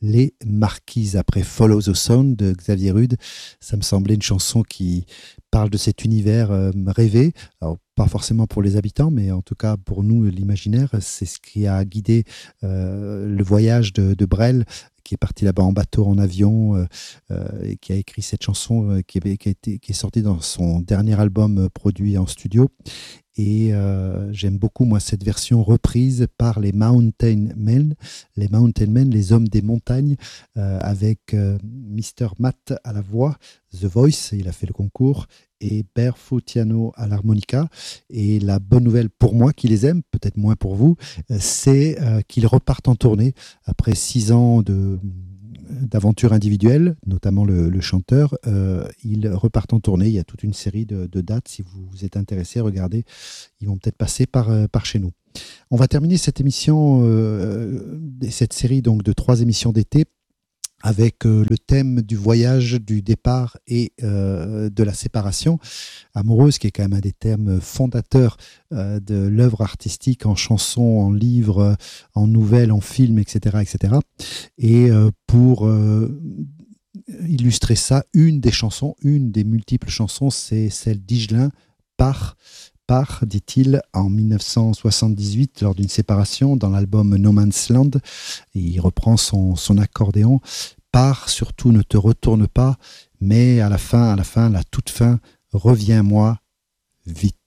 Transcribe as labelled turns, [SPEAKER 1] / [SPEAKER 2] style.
[SPEAKER 1] Les Marquises, après Follow the Sound de Xavier Rude. Ça me semblait une chanson qui parle de cet univers rêvé. Alors, pas forcément pour les habitants, mais en tout cas pour nous, l'imaginaire. C'est ce qui a guidé le voyage de Brel, qui est parti là-bas en bateau, en avion, et qui a écrit cette chanson qui est sortie dans son dernier album produit en studio. Et j'aime beaucoup, moi, cette version reprise par les Mountain Men, les hommes des montagnes, avec Mr. Matt à la voix, The Voice, il a fait le concours, et Berfutiano à l'harmonica. Et la bonne nouvelle pour moi, qui les aime, peut-être moins pour vous, c'est qu'ils repartent en tournée après 6 ans d'aventure individuelle, notamment le chanteur. Ils repartent en tournée. Il y a toute une série de dates. Si vous êtes intéressé, regardez. Ils vont peut-être passer par chez nous. On va terminer cette émission, cette série donc de 3 émissions d'été, avec le thème du voyage, du départ et de la séparation amoureuse, qui est quand même un des thèmes fondateurs de l'œuvre artistique, en chanson, en livre, en nouvelles, en film, etc. etc. Et pour illustrer ça, une des multiples chansons, c'est celle d'Higelin, dit-il, en 1978, lors d'une séparation, dans l'album No Man's Land. Et il reprend son accordéon. Pars, surtout ne te retourne pas, mais à la toute fin, reviens-moi vite.